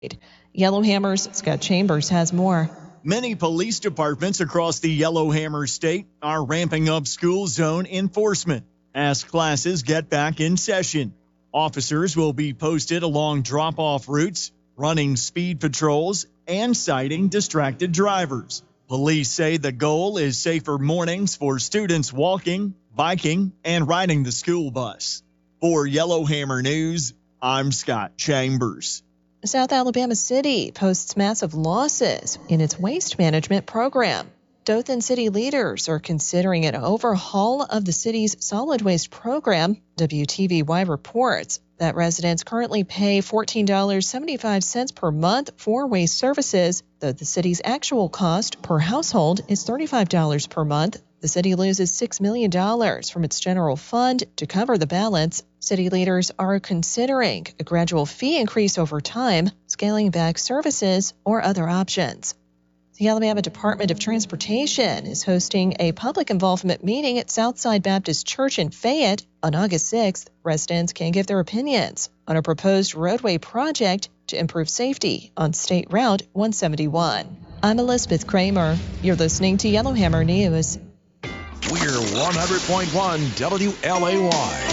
Yellowhammer's Scott Chambers has more. Many police departments across the Yellowhammer State are ramping up school zone enforcement as classes get back in session. Officers will be posted along drop-off routes, running speed patrols, and citing distracted drivers. Police say the goal is safer mornings for students walking, biking, and riding the school bus. For Yellowhammer News, I'm Scott Chambers. South Alabama City posts massive losses in its waste management program. Dothan city leaders are considering an overhaul of the city's solid waste program. WTVY reports that residents currently pay $14.75 per month for waste services, though the city's actual cost per household is $35 per month. The city loses $6 million from its general fund to cover the balance. City leaders are considering a gradual fee increase over time, scaling back services, or other options. The Alabama Department of Transportation is hosting a public involvement meeting at Southside Baptist Church in Fayette. On August 6th, residents can give their opinions on a proposed roadway project to improve safety on State Route 171. I'm Elizabeth Kramer. You're listening to Yellowhammer News. We're 100.1 WLAY.